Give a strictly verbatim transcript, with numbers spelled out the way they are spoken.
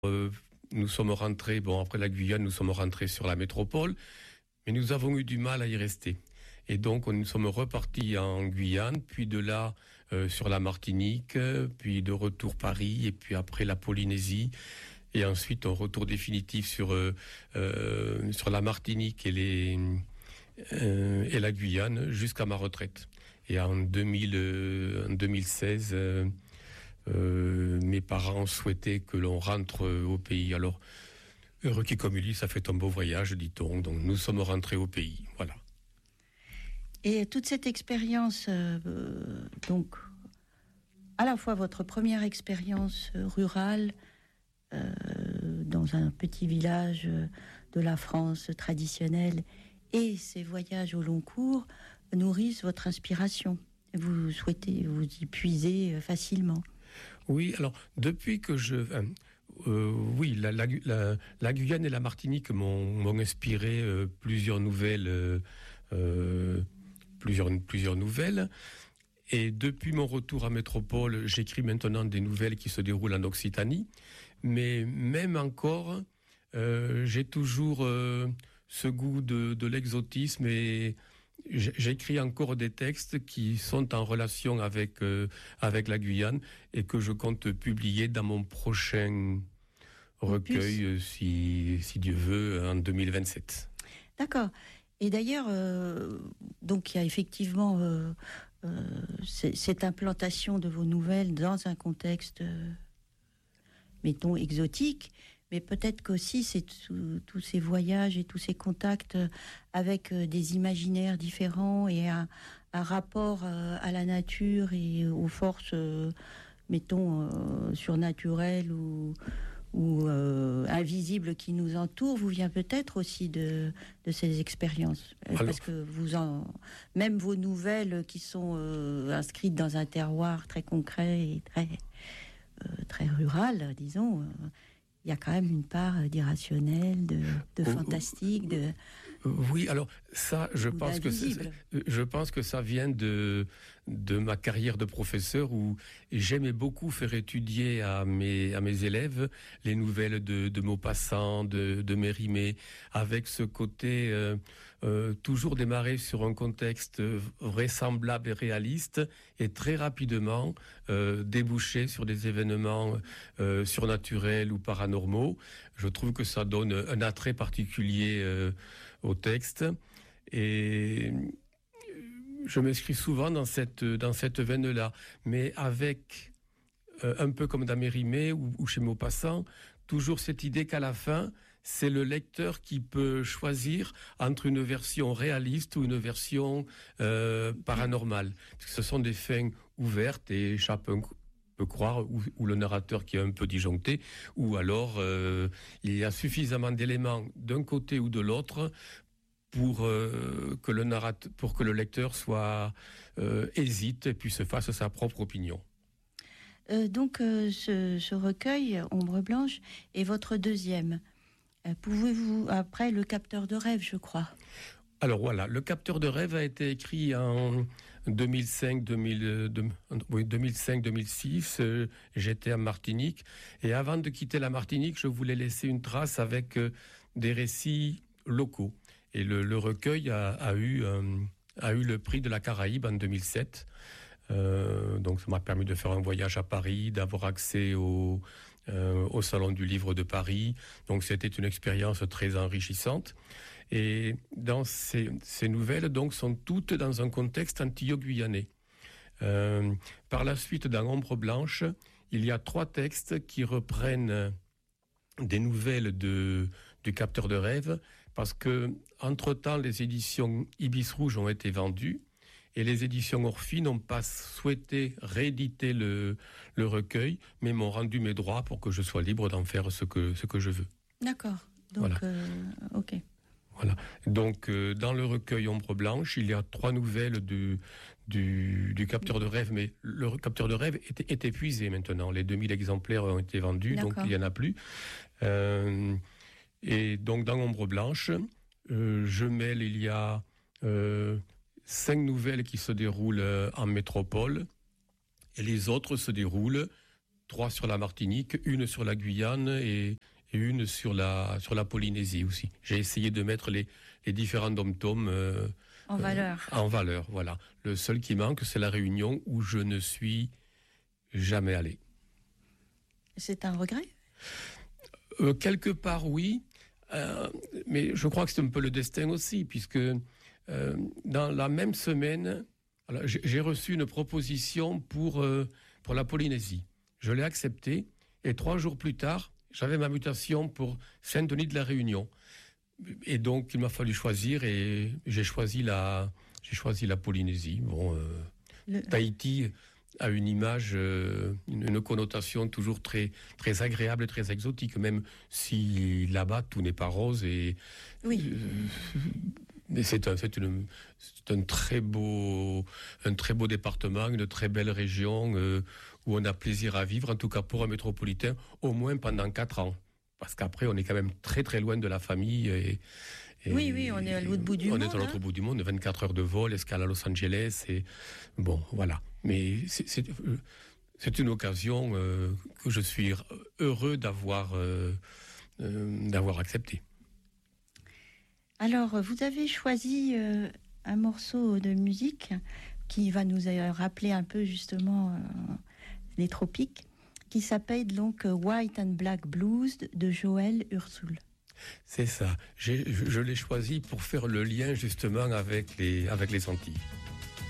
Euh, nous sommes rentrés, bon, après la Guyane, nous sommes rentrés sur la métropole, mais nous avons eu du mal à y rester. Et donc, nous sommes repartis en Guyane, puis de là, euh, sur la Martinique, puis de retour Paris, et puis après la Polynésie, et ensuite un retour définitif sur, euh, euh, sur la Martinique et, les, euh, et la Guyane jusqu'à ma retraite. Et en, deux mille, euh, en deux mille seize, euh, euh, mes parents souhaitaient que l'on rentre au pays. Alors, heureux qui comme il dit, ça fait un beau voyage, dit-on. Donc, nous sommes rentrés au pays. Voilà. Et toute cette expérience, euh, donc, à la fois votre première expérience rurale, euh, dans un petit village de la France traditionnelle, et ces voyages au long cours, nourrissent votre inspiration. Vous souhaitez vous y puiser facilement. Oui, alors, depuis que je... Euh, euh, oui, la, la, la, la Guyane et la Martinique m'ont, m'ont inspiré euh, plusieurs nouvelles... Euh, euh, plusieurs, plusieurs nouvelles. Et depuis mon retour à Métropole, j'écris maintenant des nouvelles qui se déroulent en Occitanie. Mais même encore, euh, j'ai toujours euh, ce goût de, de l'exotisme et j'écris encore des textes qui sont en relation avec, euh, avec la Guyane et que je compte publier dans mon prochain recueil, si, si Dieu veut, en deux mille vingt-sept. D'accord. Et d'ailleurs, euh, donc il y a effectivement euh, euh, cette implantation de vos nouvelles dans un contexte, euh, mettons, exotique, mais peut-être qu'aussi c'est tous ces voyages et tous ces contacts avec euh, des imaginaires différents et un, un rapport euh, à la nature et aux forces, euh, mettons, euh, surnaturelles ou... ou euh, invisible qui nous entoure, vous vient peut-être aussi de, de ces expériences. Alors, parce que vous en, même vos nouvelles qui sont euh, inscrites dans un terroir très concret et très, euh, très rural, disons, euh, il y a quand même une part d'irrationnel, de, de fantastique, de... Oui, alors ça, je pense que c'est, je pense que ça vient de de ma carrière de professeur où j'aimais beaucoup faire étudier à mes à mes élèves les nouvelles de de Maupassant, de de Mérimée, avec ce côté euh, euh, toujours démarrer sur un contexte vraisemblable et réaliste et très rapidement euh, déboucher sur des événements euh, surnaturels ou paranormaux. Je trouve que ça donne un attrait particulier euh, au texte et je m'inscris souvent dans cette dans cette veine-là, mais avec euh, un peu comme dans Mérimée ou, ou chez Maupassant, toujours cette idée qu'à la fin, c'est le lecteur qui peut choisir entre une version réaliste ou une version euh, paranormale. Ce sont des fins ouvertes et chacun peut croire, ou, ou le narrateur qui est un peu disjoncté, ou alors euh, il y a suffisamment d'éléments d'un côté ou de l'autre pour euh, que le narrateur, pour que le lecteur soit euh, hésite et puis se fasse sa propre opinion. Euh, donc euh, ce, ce recueil Ombre blanche est votre deuxième. Euh, pouvez-vous après Le capteur de rêve, je crois. Alors voilà, Le capteur de rêve a été écrit en deux mille cinq deux mille six. Euh, j'étais en Martinique et avant de quitter la Martinique, je voulais laisser une trace avec euh, des récits locaux. Et le, le recueil a, a, eu, euh, a eu le prix de la Caraïbe en deux mille sept. Euh, donc ça m'a permis de faire un voyage à Paris, d'avoir accès au, euh, au Salon du Livre de Paris. Donc c'était une expérience très enrichissante. Et dans ces, ces nouvelles, donc, sont toutes dans un contexte antillo-guyanais. Euh, par la suite, dans Ombre blanche, il y a trois textes qui reprennent des nouvelles de, du capteur de rêve, parce que, entre-temps, les éditions Ibis Rouge ont été vendues, et les éditions Orphy n'ont pas souhaité rééditer le, le recueil, mais m'ont rendu mes droits pour que je sois libre d'en faire ce que, ce que je veux. D'accord. Donc, voilà. euh, ok. Voilà. Donc, euh, dans le recueil Ombre blanche, il y a trois nouvelles du, du, du capteur de rêve, mais le capteur de rêve est, est épuisé maintenant. Les deux mille exemplaires ont été vendus, D'accord. donc il n'y en a plus. Euh, et donc, dans Ombre blanche, euh, je mêle, il y a euh, cinq nouvelles qui se déroulent en métropole, et les autres se déroulent trois sur la Martinique, une sur la Guyane et, et une sur la, sur la Polynésie aussi. J'ai essayé de mettre les, les différents dom-toms euh, en valeur. Euh, en valeur, voilà. Le seul qui manque, c'est la Réunion où je ne suis jamais allé. C'est un regret ? euh, Quelque part, oui. Euh, mais je crois que c'est un peu le destin aussi, puisque euh, dans la même semaine, alors, j'ai, j'ai reçu une proposition pour, euh, pour la Polynésie. Je l'ai acceptée, et trois jours plus tard, j'avais ma mutation pour Saint-Denis de la Réunion. Et donc, il m'a fallu choisir, et j'ai choisi la, j'ai choisi la Polynésie. Bon, euh, le... Tahiti a une image, euh, une, une connotation toujours très, très agréable et très exotique, même si là-bas, tout n'est pas rose. Et, oui. Euh, mais c'est un, c'est, une, c'est un, très beau, un très beau département, une très belle région euh, où on a plaisir à vivre, en tout cas pour un métropolitain, au moins pendant quatre ans. Parce qu'après, on est quand même très très loin de la famille. Et, et oui, oui, on est à l'autre bout du on monde. On est à l'autre hein. bout du monde, vingt-quatre heures de vol, escale à Los Angeles. Et, bon, voilà. Mais c'est, c'est, c'est une occasion euh, que je suis heureux d'avoir, euh, euh, d'avoir acceptée. Alors, vous avez choisi euh, un morceau de musique qui va nous rappeler un peu justement euh, les tropiques, qui s'appelle donc White and Black Blues de Joël Ursule. C'est ça. J'ai, je, je l'ai choisi pour faire le lien justement avec les, avec les Antilles.